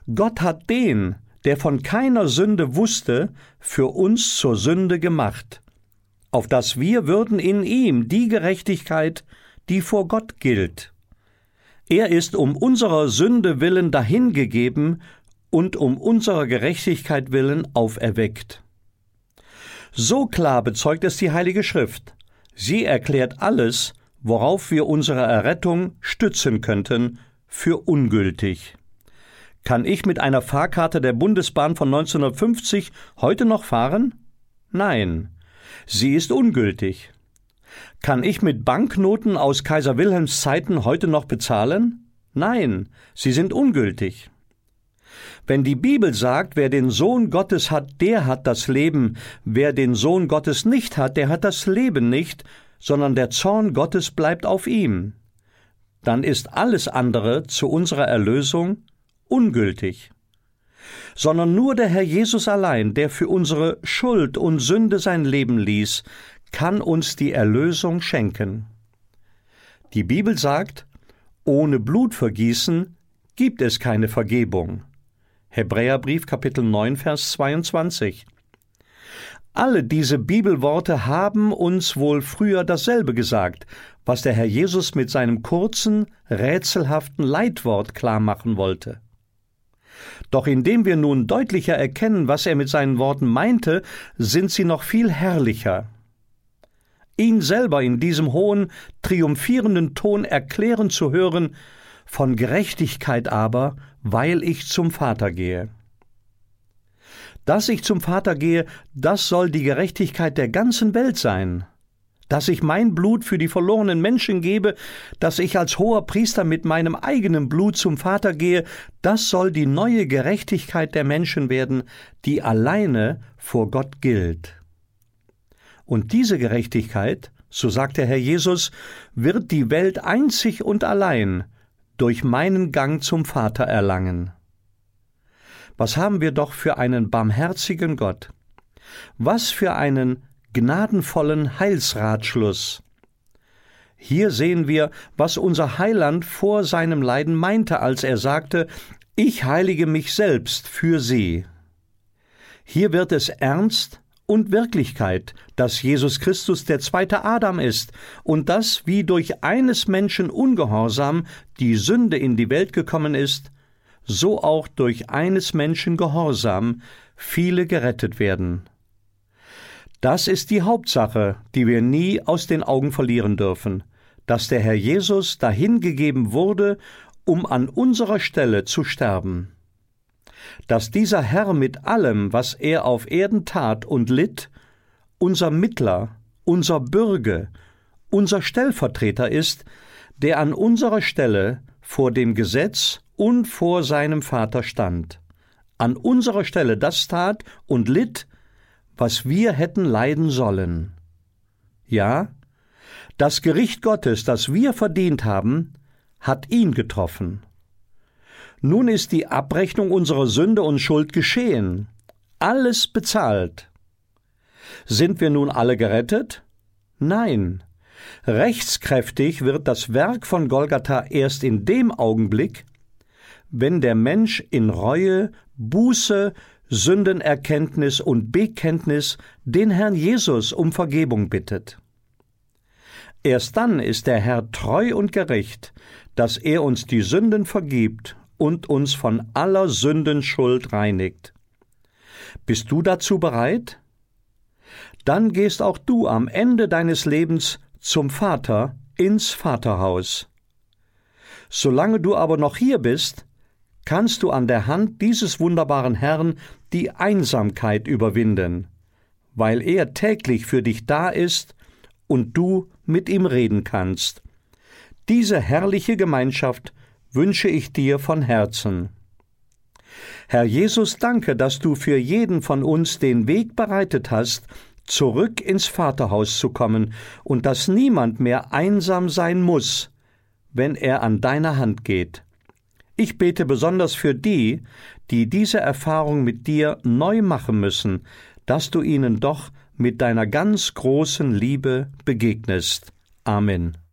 Gott hat den, der von keiner Sünde wusste, für uns zur Sünde gemacht, auf dass wir würden in ihm die Gerechtigkeit, die vor Gott gilt. Er ist um unserer Sünde willen dahingegeben und um unserer Gerechtigkeit willen auferweckt. So klar bezeugt es die Heilige Schrift. Sie erklärt alles, worauf wir unsere Errettung stützen könnten, für ungültig. Kann ich mit einer Fahrkarte der Bundesbahn von 1950 heute noch fahren? Nein, sie ist ungültig. Kann ich mit Banknoten aus Kaiser Wilhelms Zeiten heute noch bezahlen? Nein, sie sind ungültig. Wenn die Bibel sagt, wer den Sohn Gottes hat, der hat das Leben, wer den Sohn Gottes nicht hat, der hat das Leben nicht, sondern der Zorn Gottes bleibt auf ihm, dann ist alles andere zu unserer Erlösung ungültig. Sondern nur der Herr Jesus allein, der für unsere Schuld und Sünde sein Leben ließ, kann uns die Erlösung schenken. Die Bibel sagt, ohne Blutvergießen gibt es keine Vergebung. Hebräerbrief Kapitel 9, Vers 22. Alle diese Bibelworte haben uns wohl früher dasselbe gesagt, was der Herr Jesus mit seinem kurzen, rätselhaften Leitwort klarmachen wollte. Doch indem wir nun deutlicher erkennen, was er mit seinen Worten meinte, sind sie noch viel herrlicher. Ihn selber in diesem hohen, triumphierenden Ton erklären zu hören, von Gerechtigkeit aber, weil ich zum Vater gehe. Dass ich zum Vater gehe, das soll die Gerechtigkeit der ganzen Welt sein. Dass ich mein Blut für die verlorenen Menschen gebe, dass ich als hoher Priester mit meinem eigenen Blut zum Vater gehe, das soll die neue Gerechtigkeit der Menschen werden, die alleine vor Gott gilt. Und diese Gerechtigkeit, so sagt der Herr Jesus, wird die Welt einzig und allein durch meinen Gang zum Vater erlangen. Was haben wir doch für einen barmherzigen Gott? Was für einen gnadenvollen Heilsratschluss! Hier sehen wir, was unser Heiland vor seinem Leiden meinte, als er sagte, ich heilige mich selbst für sie. Hier wird es ernst und Wirklichkeit, dass Jesus Christus der zweite Adam ist und dass, wie durch eines Menschen Ungehorsam die Sünde in die Welt gekommen ist, so auch durch eines Menschen Gehorsam viele gerettet werden. Das ist die Hauptsache, die wir nie aus den Augen verlieren dürfen, dass der Herr Jesus dahingegeben wurde, um an unserer Stelle zu sterben. Dass dieser Herr mit allem, was er auf Erden tat und litt, unser Mittler, unser Bürge, unser Stellvertreter ist, der an unserer Stelle vor dem Gesetz und vor seinem Vater stand, an unserer Stelle das tat und litt, was wir hätten leiden sollen. Ja, das Gericht Gottes, das wir verdient haben, hat ihn getroffen. Nun ist die Abrechnung unserer Sünde und Schuld geschehen, alles bezahlt. Sind wir nun alle gerettet? Nein. Rechtskräftig wird das Werk von Golgatha erst in dem Augenblick, wenn der Mensch in Reue, Buße, Sündenerkenntnis und Bekenntnis den Herrn Jesus um Vergebung bittet. Erst dann ist der Herr treu und gerecht, dass er uns die Sünden vergibt und uns von aller Sündenschuld reinigt. Bist du dazu bereit? Dann gehst auch du am Ende deines Lebens zum Vater ins Vaterhaus. Solange du aber noch hier bist, kannst du an der Hand dieses wunderbaren Herrn die Einsamkeit überwinden, weil er täglich für dich da ist und du mit ihm reden kannst. Diese herrliche Gemeinschaft wünsche ich dir von Herzen. Herr Jesus, danke, dass du für jeden von uns den Weg bereitet hast, zurück ins Vaterhaus zu kommen und dass niemand mehr einsam sein muss, wenn er an deiner Hand geht. Ich bete besonders für die, die diese Erfahrung mit dir neu machen müssen, dass du ihnen doch mit deiner ganz großen Liebe begegnest. Amen.